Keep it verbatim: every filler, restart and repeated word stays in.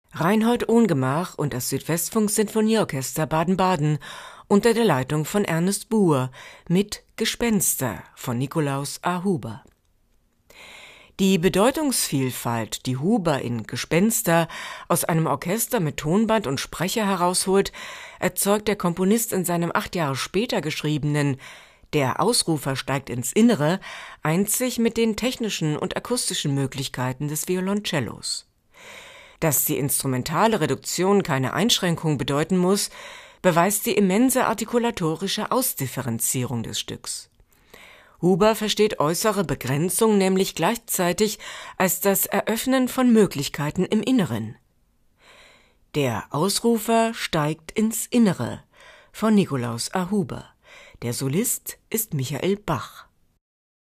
Reinhold Ohngemach und das Südwestfunk-Sinfonieorchester Baden-Baden unter der Leitung von Ernest Buhr mit Gespenster von Nikolaus A. Huber. Die Bedeutungsvielfalt, die Huber in Gespenster aus einem Orchester mit Tonband und Sprecher herausholt, erzeugt der Komponist in seinem acht Jahre später geschriebenen Der Ausrufer steigt ins Innere einzig mit den technischen und akustischen Möglichkeiten des Violoncellos. Dass die instrumentale Reduktion keine Einschränkung bedeuten muss, beweist die immense artikulatorische Ausdifferenzierung des Stücks. Huber versteht äußere Begrenzung nämlich gleichzeitig als das Eröffnen von Möglichkeiten im Inneren. Der Ausrufer steigt ins Innere von Nikolaus A. Huber. Der Solist ist Michael Bach.